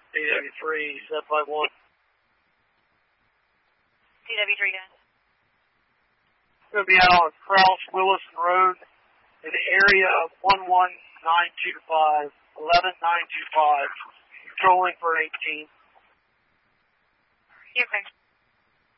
DW3, 751. DW3 done. Going to be out on Krause Willis Road in the area of 11925, 11925, controlling for 18. You're clear.